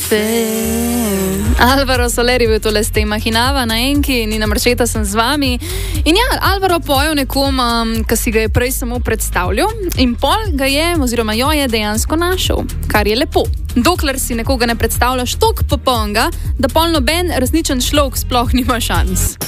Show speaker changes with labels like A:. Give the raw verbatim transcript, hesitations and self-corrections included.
A: Alvaro Soler je bil tole s tem Mahinava na enki, Nina Marčeta sem z vami. In ja, Alvaro poje o nekom, um, ki si ga je prej samo predstavljal in pol ga je, oziroma jo je dejansko našel, kar je lepo. Dokler si nekoga ne predstavljaš toliko popolnega, da pol noben resničen človek sploh nima šans.